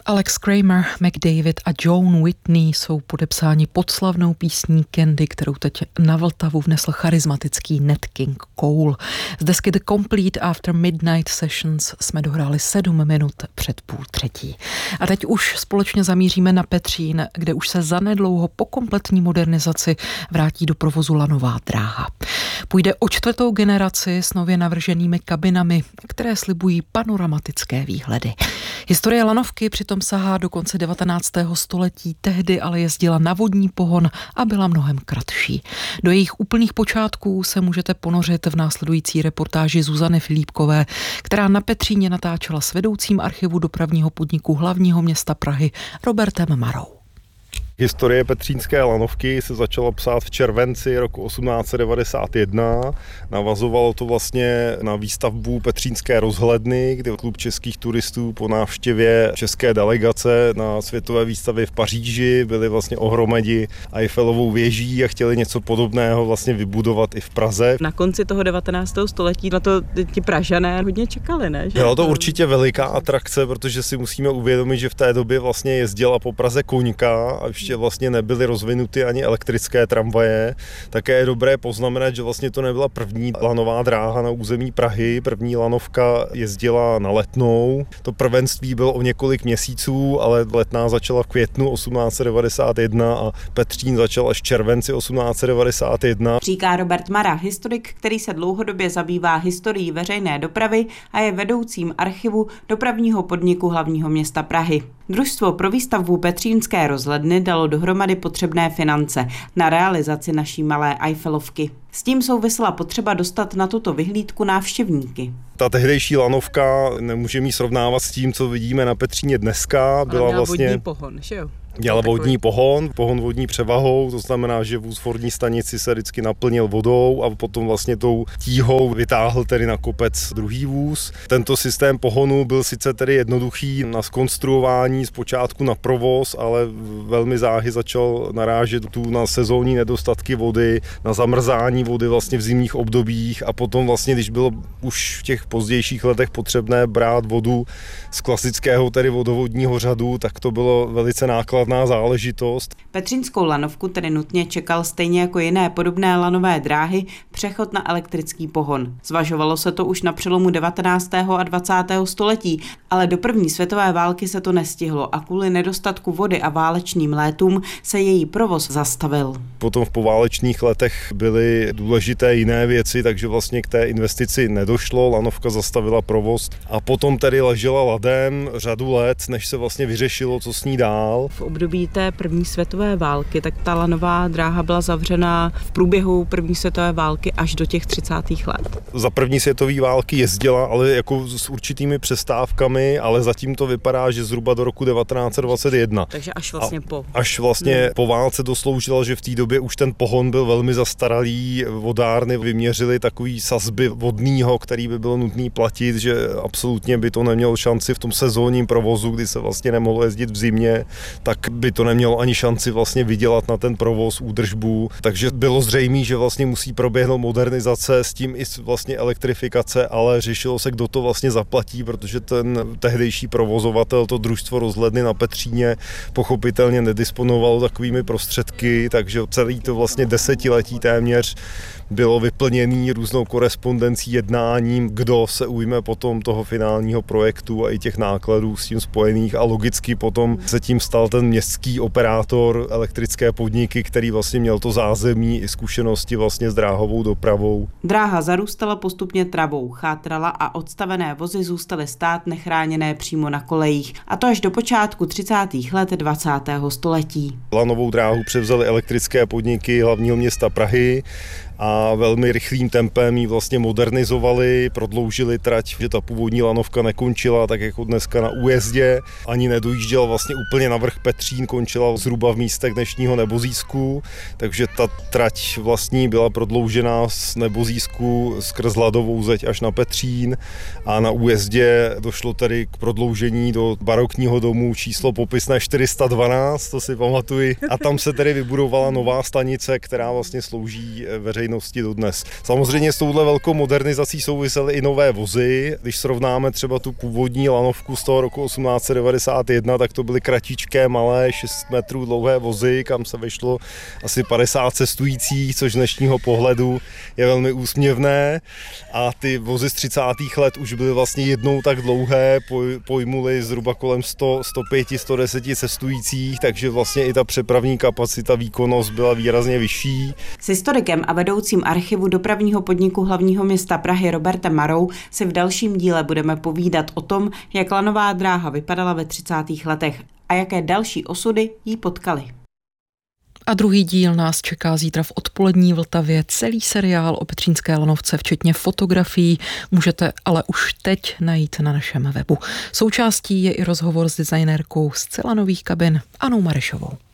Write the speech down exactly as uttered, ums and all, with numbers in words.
Alex Kramer, McDavid a Joan Whitney jsou podepsáni pod slavnou písní Candy, kterou teď na Vltavu vnesl charismatický Nat King Cole. Z desky The Complete After Midnight Sessions jsme dohráli sedm minut před půl třetí. A teď už společně zamíříme na Petřín, kde už se zanedlouho po kompletní modernizaci vrátí do provozu lanová dráha. Půjde o čtvrtou generaci s nově navrženými kabinami, které slibují panoramatické výhledy. Historie lanovky přitom sahá do konce devatenáctého století, tehdy ale jezdila na vodní pohon a byla mnohem kratší. Do jejich úplných počátků se můžete ponořit v následující reportáži Zuzany Filipkové, která na Petříně natáčela s vedoucím archivu dopravního podniku hlavního města Prahy Robertem Marou. Historie petřínské lanovky se začala psát v červenci roku osmnáct set devadesát jedna. Navazovalo to vlastně na výstavbu Petřínské rozhledny, kdy klub českých turistů po návštěvě české delegace na světové výstavě v Paříži byli vlastně ohromeni Eiffelovou věží a chtěli něco podobného vlastně vybudovat i v Praze. Na konci toho devatenáctého století na to ti Pražané hodně čekali, ne? Že? Byla to určitě veliká atrakce, protože si musíme uvědomit, že v té době vlastně jezdila po Praze koňka a ještě vlastně nebyly rozvinuty ani elektrické tramvaje. Také je dobré poznamenat, že vlastně to nebyla první lanová dráha na území Prahy. První lanovka jezdila na Letnou. To prvenství bylo o několik měsíců, ale Letná začala v květnu osmnáct set devadesát jedna a Petřín začal až v červenci osmnáct set devadesát jedna. Říká Robert Mara, historik, který se dlouhodobě zabývá historií veřejné dopravy a je vedoucím archivu dopravního podniku hlavního města Prahy. Družstvo pro výstavbu Petřínské rozhledny dalo dohromady potřebné finance na realizaci naší malé Eiffelovky. S tím souvisela potřeba dostat na tuto vyhlídku návštěvníky. Ta tehdejší lanovka nemůže jí srovnávat s tím, co vidíme na Petříně dneska. Byla měla vlastně vodní pohon, že jo? Měla vodní pohon, pohon vodní převahou, to znamená, že vůz v vodní stanici se vždycky naplnil vodou a potom vlastně tou tíhou vytáhl tedy na kopec druhý vůz. Tento systém pohonu byl sice tedy jednoduchý na zkonstruování, zpočátku na provoz, ale velmi záhy začal narážet tu na sezónní nedostatky vody, na zamrzání vody vlastně v zimních obdobích a potom vlastně, když bylo už v těch pozdějších letech potřebné brát vodu z klasického tedy vodovodního řadu, tak to bylo velice nákladné záležitost. Petřínskou lanovku tedy nutně čekal stejně jako jiné podobné lanové dráhy přechod na elektrický pohon. Zvažovalo se to už na přelomu devatenáctého a dvacátého století, ale do první světové války se to nestihlo a kvůli nedostatku vody a válečným létům se její provoz zastavil. Potom v poválečných letech byly důležité jiné věci, takže vlastně k té investici nedošlo, lanovka zastavila provoz a potom tedy ležela ladem řadu let, než se vlastně vyřešilo, co s ní dál. V období té první světové války, tak ta lanová dráha byla zavřena v průběhu první světové války až do těch třicátých let. Za první světové války jezdila, ale jako s určitými přestávkami, ale zatím to vypadá, že zhruba do roku devatenáct set dvacet jedna. Takže až vlastně A po. Až vlastně hmm. po válce dosloužila, že v té době už ten pohon byl velmi zastaralý, vodárny vyměřily takový sazby vodního, který by bylo nutný platit, že absolutně by to nemělo šanci v tom sezónním provozu, kdy se vlastně nemohlo jezdit v zimě, tak by to nemělo ani šanci vlastně vydělat na ten provoz, údržbu. Takže bylo zřejmé, že vlastně musí proběhnout modernizace, s tím i vlastně elektrifikace, ale řešilo se, kdo to vlastně zaplatí, protože ten tehdejší provozovatel, to družstvo rozhledny na Petříně, pochopitelně nedisponovalo takovými prostředky, takže celý to vlastně desetiletí téměř bylo vyplněný různou korespondencí, jednáním, kdo se ujme potom toho finálního projektu a i těch nákladů s tím spojených a logicky potom se tím stal ten městský operátor elektrické podniky, který vlastně měl to zázemí i zkušenosti vlastně s dráhovou dopravou. Dráha zarůstala postupně travou, chátrala a odstavené vozy zůstaly stát nechráněné přímo na kolejích, a to až do počátku třicátých let dvacátého století. Lanovou dráhu převzaly elektrické podniky hlavního města Prahy a velmi rychlým tempem ji vlastně modernizovali, prodloužili trať, že ta původní lanovka nekončila tak jako dneska na újezdě, ani nedojížděla vlastně úplně na vrch Petřín, končila zhruba v místech dnešního Nebozísku, takže ta trať vlastní byla prodloužená z Nebozísku skrz Ladovou zeď až na Petřín a na újezdě došlo tedy k prodloužení do barokního domu číslo popisné čtyři sta dvanáct, to si pamatuji, a tam se tedy vybudovala nová stanice, která vlastně slouží veřejnosti veřejnosti dodnes. Samozřejmě s touhle velkou modernizací souvisely i nové vozy. Když srovnáme třeba tu původní lanovku z toho roku osmnáct set devadesát jedna, tak to byly kratičké, malé, šest metrů dlouhé vozy, kam se vešlo asi padesát cestujících, což z dnešního pohledu je velmi úsměvné. A ty vozy z třicátých let už byly vlastně jednou tak dlouhé, pojmuly zhruba kolem sto, sto pět, sto deset cestujících, takže vlastně i ta přepravní kapacita, výkonnost byla výrazně vyšší. S historikem a vedoucím archivu dopravního podniku hlavního města Prahy Robertem Marou si v dalším díle budeme povídat o tom, jak lanová dráha vypadala ve třicátých letech a jaké další osudy jí potkaly. A druhý díl nás čeká zítra v odpolední Vltavě. Celý seriál o petřínské lanovce, včetně fotografií, můžete ale už teď najít na našem webu. Součástí je i rozhovor s designérkou zcela nových kabin Anou Marešovou.